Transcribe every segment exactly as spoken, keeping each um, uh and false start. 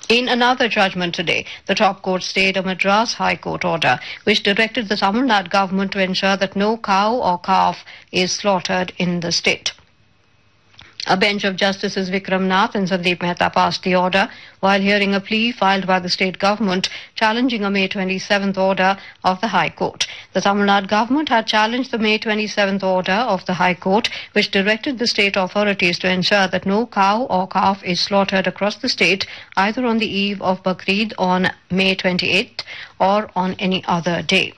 In another judgment today, the top court stayed a Madras High Court order which directed the Tamil Nadu government to ensure that no cow or calf is slaughtered in the state. A bench of Justices Vikram Nath and Sandeep Mehta passed the order while hearing a plea filed by the state government challenging a May twenty-seventh order of the High Court. The Tamil Nadu government had challenged the May twenty-seventh order of the High Court, which directed the state authorities to ensure that no cow or calf is slaughtered across the state either on the eve of Bakrid on May twenty-eighth or on any other day.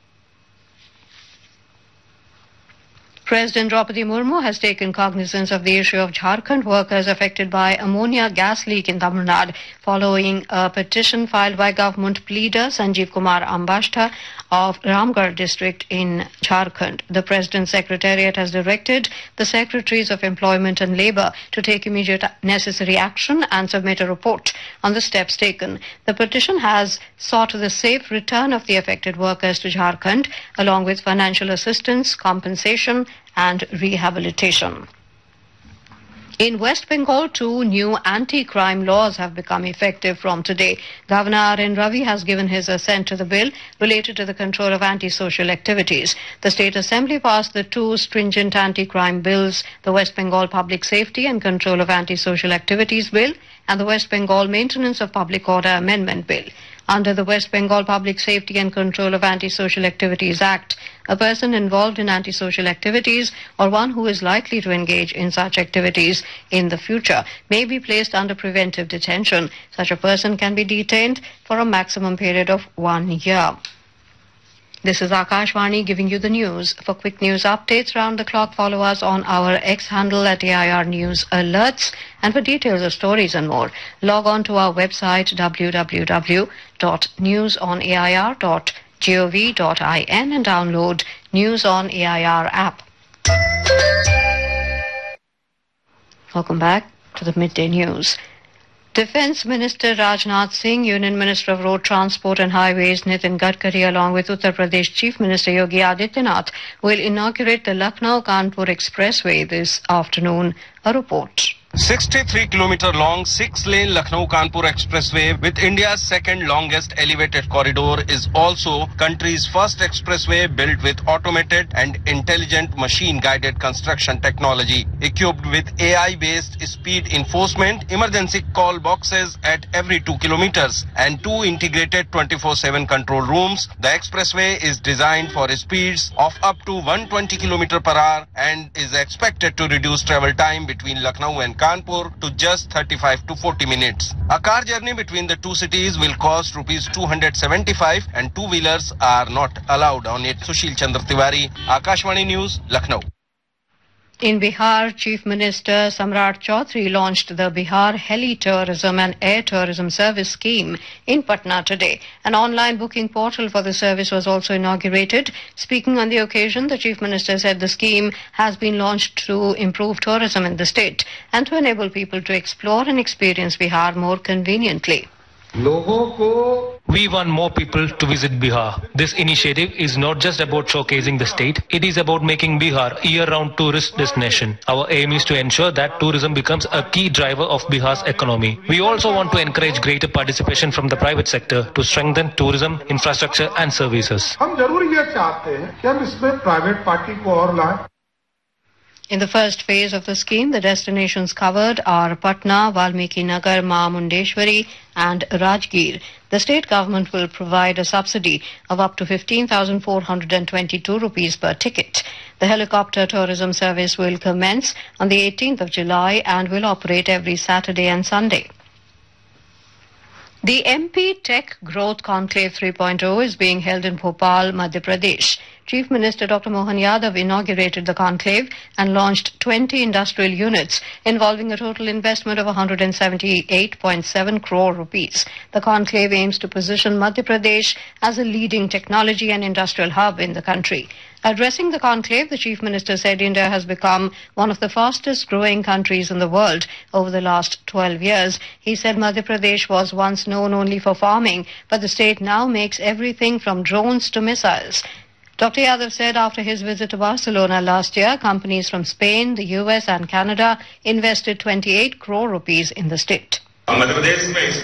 President Draupadi Murmu has taken cognizance of the issue of Jharkhand workers affected by ammonia gas leak in Tamil Nadu following a petition filed by government pleader Sanjeev Kumar Ambashta of Ramgarh district in Jharkhand. The President's Secretariat has directed the Secretaries of Employment and Labour to take immediate necessary action and submit a report on the steps taken. The petition has sought the safe return of the affected workers to Jharkhand along with financial assistance, compensation and rehabilitation. In West Bengal, two new anti-crime laws have become effective from today. Governor R N Ravi has given his assent to the bill related to the control of antisocial activities. The State Assembly passed the two stringent anti-crime bills, the West Bengal Public Safety and Control of Antisocial Activities Bill and the West Bengal Maintenance of Public Order Amendment Bill. Under the West Bengal Public Safety and Control of Antisocial Activities Act, a person involved in antisocial activities or one who is likely to engage in such activities in the future may be placed under preventive detention. Such a person can be detained for a maximum period of one year. This is Akashvani giving you the news. For quick news updates round the clock, follow us on our X handle at A I R News Alerts. And for details of stories and more, log on to our website w w w dot news on a i r dot gov dot in and download News on A I R app. Welcome back to the midday news. Defence Minister Rajnath Singh, Union Minister of Road Transport and Highways Nitin Gadkari along with Uttar Pradesh Chief Minister Yogi Adityanath will inaugurate the Lucknow-Kanpur Expressway this afternoon. A report. sixty-three kilometer long six-lane Lucknow-Kanpur Expressway with India's second longest elevated corridor is also country's first expressway built with automated and intelligent machine-guided construction technology. Equipped with A I-based speed enforcement, emergency call boxes at every two kilometers and two integrated twenty-four seven control rooms, the expressway is designed for speeds of up to one hundred twenty kilometers per hour and is expected to reduce travel time between Lucknow and Kanpur to just thirty-five to forty minutes. A car journey between the two cities will cost rupees two hundred seventy-five and two-wheelers are not allowed on it. Sushil Chandra Tiwari, Akashvani News, Lucknow. In Bihar, Chief Minister Samrat Chaudhary launched the Bihar Heli Tourism and Air Tourism Service Scheme in Patna today. An online booking portal for the service was also inaugurated. Speaking on the occasion, the Chief Minister said the scheme has been launched to improve tourism in the state and to enable people to explore and experience Bihar more conveniently. We want more people to visit Bihar. This initiative is not just about showcasing the state, it is about making Bihar a year-round tourist destination. Our aim is to ensure that tourism becomes a key driver of Bihar's economy. We also want to encourage greater participation from the private sector to strengthen tourism, infrastructure and services. In the first phase of the scheme, the destinations covered are Patna, Valmiki Nagar, Maamundeshwari and Rajgir. The state government will provide a subsidy of up to fifteen thousand four hundred twenty-two rupees per ticket. The helicopter tourism service will commence on the eighteenth of July and will operate every Saturday and Sunday. The M P Tech Growth Conclave three point oh is being held in Bhopal, Madhya Pradesh. Chief Minister Doctor Mohan Yadav inaugurated the conclave and launched twenty industrial units involving a total investment of one hundred seventy-eight point seven crore rupees. The conclave aims to position Madhya Pradesh as a leading technology and industrial hub in the country. Addressing the conclave, the Chief Minister said India has become one of the fastest growing countries in the world over the last twelve years. He said Madhya Pradesh was once known only for farming, but the state now makes everything from drones to missiles. Doctor Yadav said after his visit to Barcelona last year, companies from Spain, the U S and Canada invested twenty-eight crore rupees in the state.